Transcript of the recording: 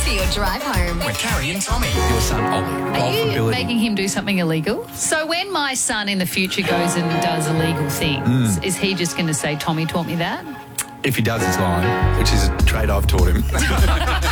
for your drive home. With Carrie and Tommy. Your son, Ollie. Are you making him do something illegal? So when my son in the future goes and does illegal things, is he just going to say, Tommy taught me that? If he does, he's lying, which is a trait I've taught him.